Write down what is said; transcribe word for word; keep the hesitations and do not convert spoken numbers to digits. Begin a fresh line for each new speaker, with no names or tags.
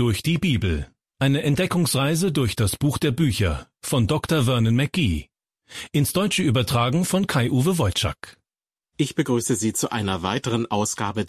durch die Bibel. Eine Entdeckungsreise durch das Buch der Bücher von Doktor Vernon McGee. Ins Deutsche übertragen von Kai-Uwe Wojczak.
Ich begrüße Sie zu einer weiteren Ausgabe